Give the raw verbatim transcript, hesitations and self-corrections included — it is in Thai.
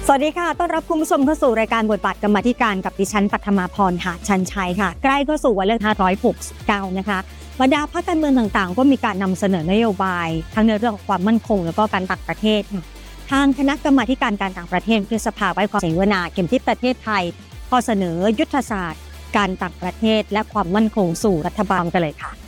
สวัสดีค่ะต้อนรับคุณผู้ชมเข้าสู่รายการบทบาทกรรมาธิการกับดิฉันปัทมาพรหาชันชัยค่ะใกล้เข้าสู่วันเลือกตั้งห้าร้อยหกสิบเก้านะคะบรรดาพรรคการเมืองต่างๆก็มีการนำเสนอนโยบายทั้งในเรื่องของความมั่นคงแล้วก็การต่างประเทศทางคณะกรรมาการการต่างประเทศคือสภาไว้ความเสวนาเข็มทิศประเทศไทยข้อเสนอยุทธศาสตร์การต่างประเทศและความมั่นคงสู่รัฐบาลกันเลยค่ะ